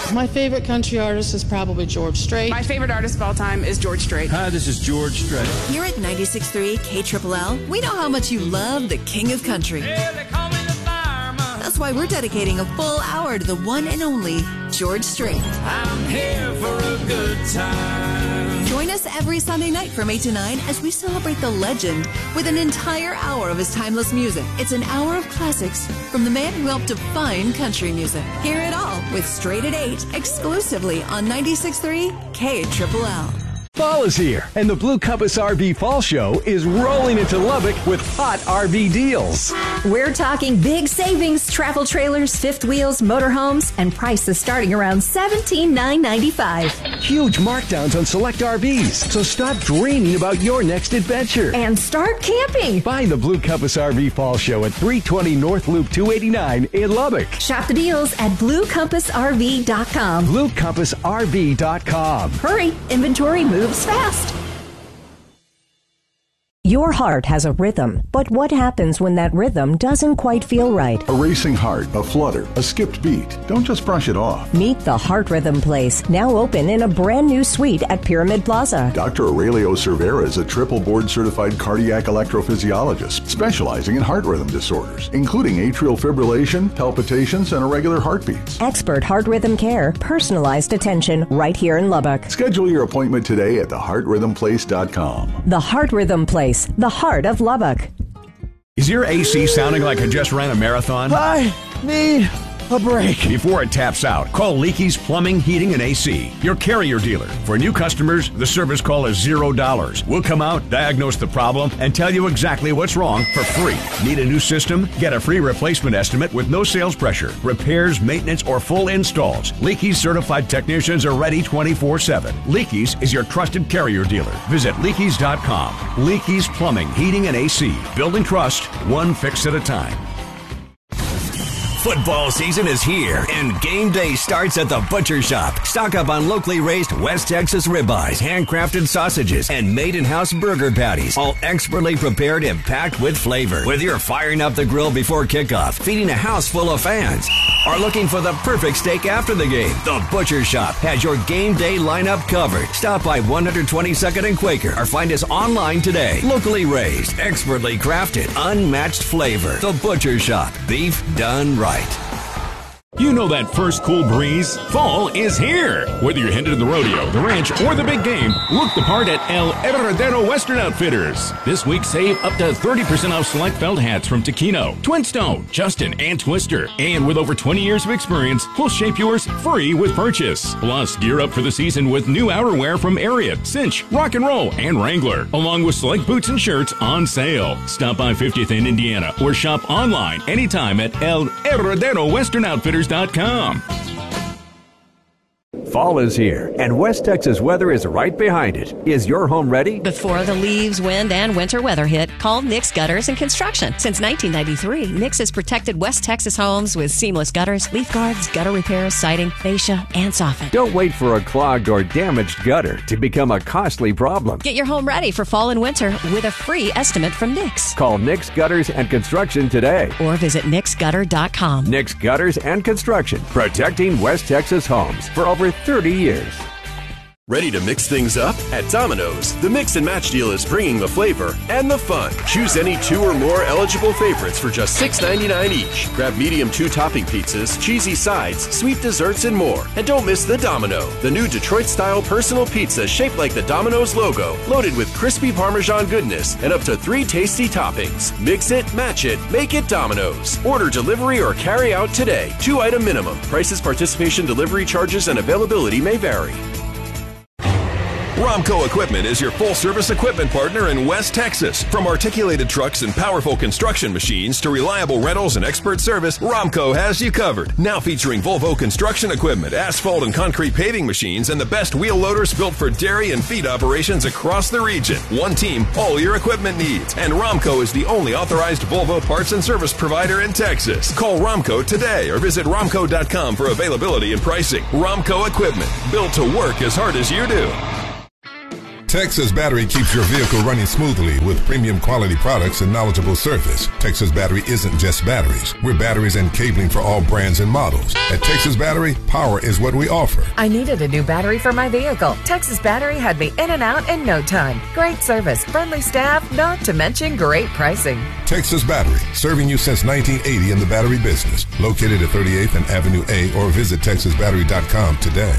My favorite country artist is probably George Strait. My favorite artist of all time is George Strait. Hi, this is George Strait. Here at 96.3 KLLL, we know how much you love the King of Country. Yeah, they call me the fireman. That's why we're dedicating a full hour to the one and only George Strait. I'm here for a good time. Join us every Sunday night from 8 to 9 as we celebrate the legend with an entire hour of his timeless music. It's an hour of classics from the man who helped define country music. Hear it all with Strait at 8, exclusively on 96.3 KLLL. Fall is here, and the Blue Compass RV Fall Show is rolling into Lubbock with hot RV deals. We're talking big savings, travel trailers, fifth wheels, motorhomes, and prices starting around $17,995. Huge markdowns on select RVs, so stop dreaming about your next adventure. And start camping. Find the Blue Compass RV Fall Show at 320 North Loop 289 in Lubbock. Shop the deals at BlueCompassRV.com. BlueCompassRV.com. Hurry, inventory moves fast. Your heart has a rhythm, but what happens when that rhythm doesn't quite feel right? A racing heart, a flutter, a skipped beat. Don't just brush it off. Meet the Heart Rhythm Place, now open in a brand new suite at Pyramid Plaza. Dr. Aurelio Cervera is a triple board certified cardiac electrophysiologist specializing in heart rhythm disorders, including atrial fibrillation, palpitations, and irregular heartbeats. Expert heart rhythm care, personalized attention right here in Lubbock. Schedule your appointment today at theheartrhythmplace.com. The Heart Rhythm Place, the heart of Lubbock. Is your AC sounding like it just ran a marathon? I need a break. Before it taps out, call Leakey's Plumbing, Heating, and AC, your Carrier dealer. For new customers, the service call is $0. We'll come out, diagnose the problem, and tell you exactly what's wrong for free. Need a new system? Get a free replacement estimate with no sales pressure. Repairs, maintenance, or full installs. Leakey's certified technicians are ready 24/7. Leakey's is your trusted Carrier dealer. Visit Leakeys.com. Leakey's Plumbing, Heating, and AC. Building trust, one fix at a time. Football season is here, and game day starts at the Butcher Shop. Stock up on locally raised West Texas ribeyes, handcrafted sausages, and made-in-house burger patties, all expertly prepared and packed with flavor. Whether you're firing up the grill before kickoff, feeding a house full of fans, or looking for the perfect steak after the game, the Butcher Shop has your game day lineup covered. Stop by 122nd and Quaker, or find us online today. Locally raised, expertly crafted, unmatched flavor. The Butcher Shop. Beef done right. You know that first cool breeze? Fall is here! Whether you're headed to the rodeo, the ranch, or the big game, look the part at El Herradero Western Outfitters. This week, save up to 30% off select felt hats from Taquino, Twinstone, Justin, and Twister. And with over 20 years of experience, we'll shape yours free with purchase. Plus, gear up for the season with new outerwear from Ariat, Cinch, Rock and Roll, and Wrangler, along with select boots and shirts on sale. Stop by 50th in Indiana or shop online anytime at El Herradero Western Outfitters.com. Fall is here, and West Texas weather is right behind it. Is your home ready? Before the leaves, wind, and winter weather hit, call Nix Gutters and Construction. Since 1993, Nix has protected West Texas homes with seamless gutters, leaf guards, gutter repairs, siding, fascia, and soffit. Don't wait for a clogged or damaged gutter to become a costly problem. Get your home ready for fall and winter with a free estimate from Nix. Call Nix Gutters and Construction today. Or visit nixgutter.com. Nix Gutters and Construction, protecting West Texas homes for over 30 years. Ready to mix things up? At Domino's, the Mix and Match deal is bringing the flavor and the fun. Choose any 2 or more eligible favorites for just $6.99 each. Grab medium 2-topping pizzas, cheesy sides, sweet desserts, and more. And don't miss the Domino, the new Detroit-style personal pizza shaped like the Domino's logo, loaded with crispy Parmesan goodness and up to 3 tasty toppings. Mix it, match it, make it Domino's. Order delivery or carry out today. 2-item minimum. Prices, participation, delivery charges, and availability may vary. Romco Equipment is your full-service equipment partner in West Texas. From articulated trucks and powerful construction machines to reliable rentals and expert service, Romco has you covered. Now featuring Volvo construction equipment, asphalt and concrete paving machines, and the best wheel loaders built for dairy and feed operations across the region. One team, all your equipment needs. And Romco is the only authorized Volvo parts and service provider in Texas. Call Romco today or visit romco.com for availability and pricing. Romco Equipment, built to work as hard as you do. Texas Battery keeps your vehicle running smoothly with premium quality products and knowledgeable service. Texas Battery isn't just batteries. We're batteries and cabling for all brands and models. At Texas Battery, power is what we offer. I needed a new battery for my vehicle. Texas Battery had me in and out in no time. Great service, friendly staff, not to mention great pricing. Texas Battery, serving you since 1980 in the battery business. Located at 38th and Avenue A, or visit TexasBattery.com today.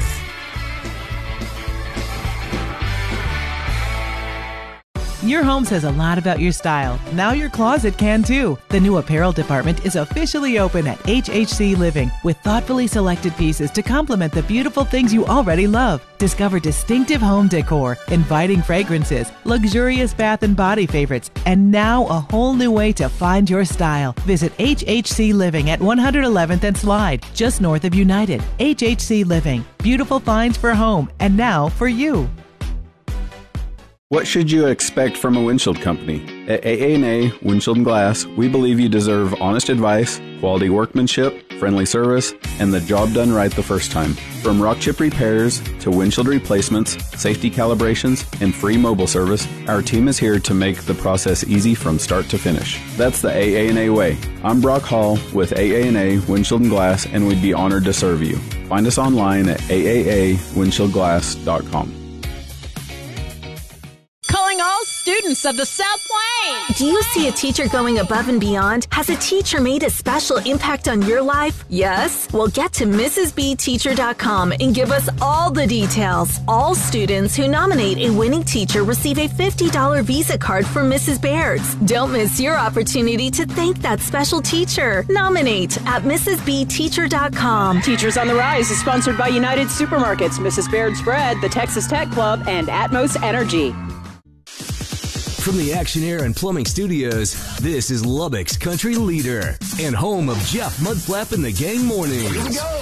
Your home says a lot about your style. Now your closet can too. The new apparel department is officially open at HHC Living with thoughtfully selected pieces to complement the beautiful things you already love. Discover distinctive home decor, inviting fragrances, luxurious bath and body favorites, and now a whole new way to find your style. Visit HHC Living at 111th and Slide, just north of United. HHC Living, beautiful finds for home, and now for you. What should you expect from a windshield company? At AA&A Windshield and Glass, we believe you deserve honest advice, quality workmanship, friendly service, and the job done right the first time. From rock chip repairs to windshield replacements, safety calibrations, and free mobile service, our team is here to make the process easy from start to finish. That's the AA&A way. I'm Brock Hall with AA&A Windshield and Glass, and we'd be honored to serve you. Find us online at aawindshieldglass.com. Calling all students of the South Plains. Do you see a teacher going above and beyond? Has a teacher made a special impact on your life? Yes? Well, get to MrsBteacher.com and give us all the details. All students who nominate a winning teacher receive a $50 Visa card from Mrs. Baird's. Don't miss your opportunity to thank that special teacher. Nominate at MrsBteacher.com. Teachers on the Rise is sponsored by United Supermarkets, Mrs. Baird's Bread, the Texas Tech Club, and Atmos Energy. From the Action Air and Plumbing Studios, this is Lubbock's country leader and home of Jeff Mudflap and the Gang Mornings. Here we go.